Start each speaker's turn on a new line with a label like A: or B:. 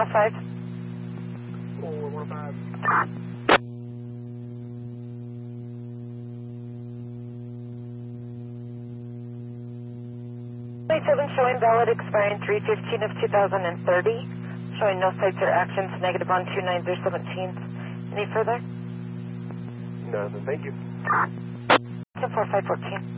A: 415.
B: 415.
A: Showing valid expiring 3/15 of 2030. Showing no sites or actions negative on 2/9/17. Any further?
B: Nothing. Thank you.
A: 10-4514.